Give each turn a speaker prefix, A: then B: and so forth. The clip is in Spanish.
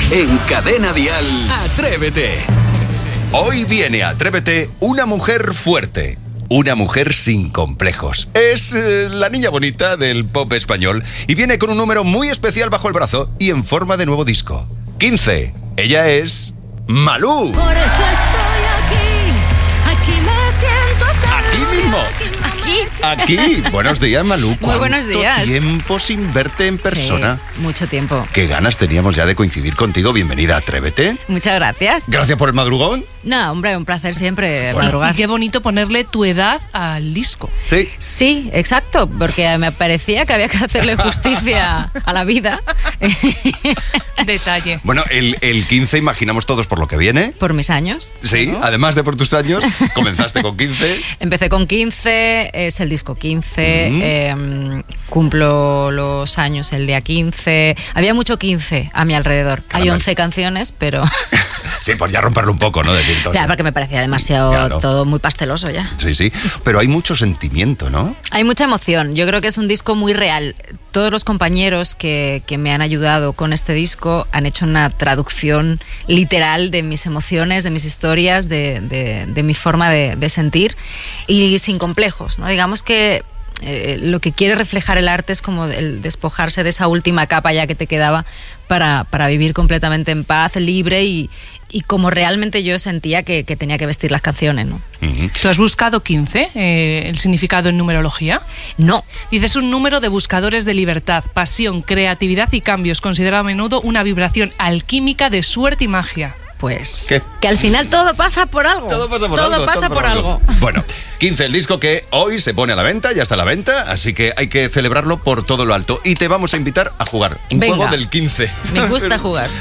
A: En Cadena Dial, Atrévete.
B: Hoy viene a Atrévete una mujer fuerte. Una mujer sin complejos. Es la niña bonita del pop español y viene con un número muy especial bajo el brazo y en forma de nuevo disco. 15. Ella es Malú.
C: Por eso estoy aquí me siento a salvo.
B: Aquí mismo. Aquí. Buenos días, Malú.
D: Muy buenos días.
B: ¿Cuánto tiempo sin verte en persona?
D: Sí, mucho tiempo.
B: Qué ganas teníamos ya de coincidir contigo. Bienvenida a Atrévete.
D: Muchas gracias.
B: Gracias por el madrugón.
D: No, hombre, un placer siempre madrugar.
E: Y qué bonito ponerle tu edad al disco.
B: Sí.
D: Sí, exacto, porque me parecía que había que hacerle justicia a la vida.
E: Detalle.
B: Bueno, el 15 imaginamos todos por lo que viene.
D: Por mis años.
B: Sí,
D: ¿no?
B: Además de por tus años, comenzaste con 15.
D: Empecé con 15, es el disco 15, cumplo los años el día 15. Había mucho 15 a mi alrededor.
B: Caramba.
D: Hay 11 canciones, pero...
B: Sí, por ya romperlo un poco, ¿no? Decir todo.
D: Ya, porque me parecía demasiado
B: Claro.
D: todo muy pasteloso ya.
B: Sí, pero hay mucho sentimiento, ¿no?
D: Hay mucha emoción, yo creo que es un disco muy real. Todos los compañeros que me han ayudado con este disco han hecho una traducción literal de mis emociones, de mis historias, de mi forma de sentir y sin complejos, ¿no? Digamos que lo que quiere reflejar el arte es como el despojarse de esa última capa ya que te quedaba para vivir completamente en paz, libre y como realmente yo sentía que tenía que vestir las canciones, ¿no?
E: ¿Tú has buscado 15, el significado en numerología?
D: No.
E: Dices un número de buscadores de libertad, pasión, creatividad y cambios, considerado a menudo una vibración alquímica de suerte y magia.
D: Pues
B: ¿Qué?
D: que al final todo pasa por algo.
B: Todo pasa por
D: Todo
B: algo.
D: pasa por algo.
B: Bueno, 15, el disco que hoy se pone a la venta, ya está a la venta, así que hay que celebrarlo por todo lo alto. Y te vamos a invitar a jugar un
D: Venga.
B: juego del 15.
D: Me gusta jugar.